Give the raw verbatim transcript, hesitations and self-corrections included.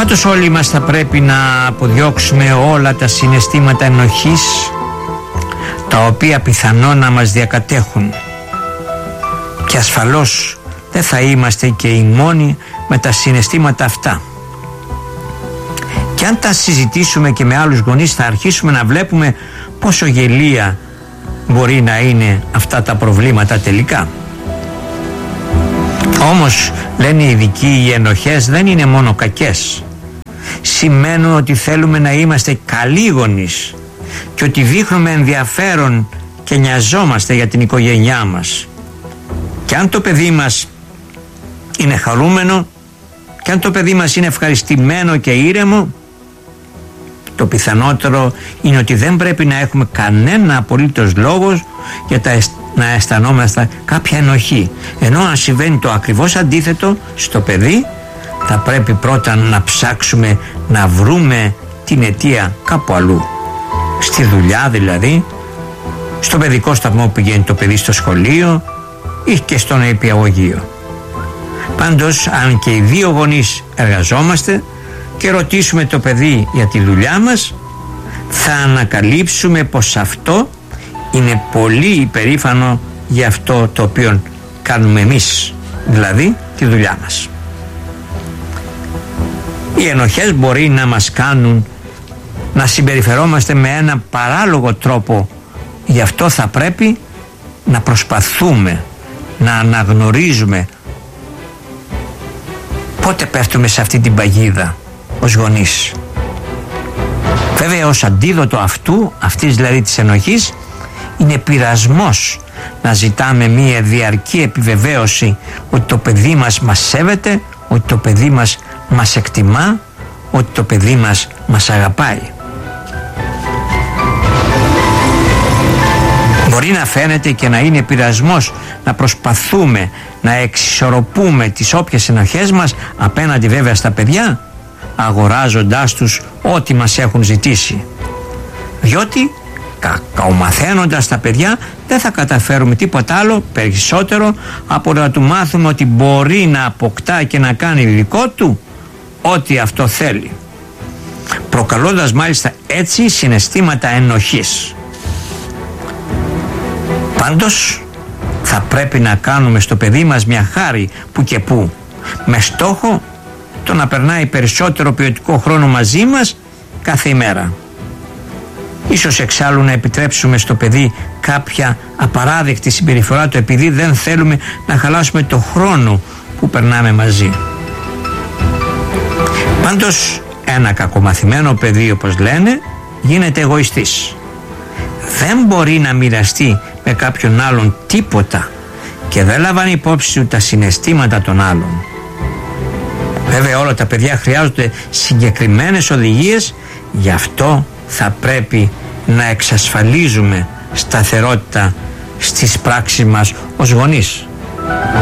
Πάντως όλοι μας θα πρέπει να αποδιώξουμε όλα τα συναισθήματα ενοχής τα οποία πιθανόν να μας διακατέχουν, και ασφαλώς δεν θα είμαστε και οι μόνοι με τα συναισθήματα αυτά. Και αν τα συζητήσουμε και με άλλους γονείς, θα αρχίσουμε να βλέπουμε πόσο γελία μπορεί να είναι αυτά τα προβλήματα τελικά. Όμως λένε οι ειδικοί, οι ενοχές δεν είναι μόνο κακές. Σημαίνουν ότι θέλουμε να είμαστε καλοί γονείς και ότι δείχνουμε ενδιαφέρον και νοιαζόμαστε για την οικογένειά μας. Και αν το παιδί μας είναι χαρούμενο, και αν το παιδί μας είναι ευχαριστημένο και ήρεμο, το πιθανότερο είναι ότι δεν πρέπει να έχουμε κανένα απολύτως λόγο για τα να αισθανόμαστε κάποια ενοχή. Ενώ αν συμβαίνει το ακριβώς αντίθετο στο παιδί, θα πρέπει πρώτα να ψάξουμε να βρούμε την αιτία κάπου αλλού. Στη δουλειά δηλαδή, στο παιδικό σταθμό που πηγαίνει το παιδί στο σχολείο ή και στο νηπιαγωγείο. Πάντως, αν και οι δύο γονείς εργαζόμαστε και ρωτήσουμε το παιδί για τη δουλειά μας, θα ανακαλύψουμε πως αυτό είναι πολύ υπερήφανο για αυτό το οποίο κάνουμε εμείς, δηλαδή τη δουλειά μας. Οι ενοχές μπορεί να μας κάνουν να συμπεριφερόμαστε με ένα παράλογο τρόπο. Γι' αυτό θα πρέπει να προσπαθούμε να αναγνωρίζουμε πότε πέφτουμε σε αυτή την παγίδα ως γονείς. Βέβαια, ως αντίδοτο αυτού, αυτής δηλαδή της ενοχής, είναι πειρασμός να ζητάμε μία διαρκή επιβεβαίωση ότι το παιδί μας μας σέβεται, ότι το παιδί μας μας εκτιμά, ότι το παιδί μας μας αγαπάει. Μπορεί να φαίνεται και να είναι πειρασμός να προσπαθούμε να εξισορροπούμε τις όποιες ενοχές μας απέναντι βέβαια στα παιδιά, αγοράζοντάς τους ό,τι μας έχουν ζητήσει. Διότι κακομαθαίνοντας τα παιδιά δεν θα καταφέρουμε τίποτα άλλο περισσότερο από να του μάθουμε ότι μπορεί να αποκτά και να κάνει δικό του ό,τι αυτό θέλει, προκαλώντας μάλιστα έτσι συναισθήματα ενοχής. Πάντως θα πρέπει να κάνουμε στο παιδί μας μια χάρη που και που, με στόχο το να περνάει περισσότερο ποιοτικό χρόνο μαζί μας κάθε ημέρα. Ίσως εξάλλου να επιτρέψουμε στο παιδί κάποια απαράδεκτη συμπεριφορά του, επειδή δεν θέλουμε να χαλάσουμε το χρόνο που περνάμε μαζί. Πάντως ένα κακομαθημένο παιδί, όπως λένε, γίνεται εγωιστής. Δεν μπορεί να μοιραστεί με κάποιον άλλον τίποτα και δεν λαμβάνει υπόψη του τα συναισθήματα των άλλων. Βέβαια όλα τα παιδιά χρειάζονται συγκεκριμένες οδηγίες, γι' αυτό θα πρέπει να εξασφαλίζουμε σταθερότητα στις πράξεις μας ως γονείς.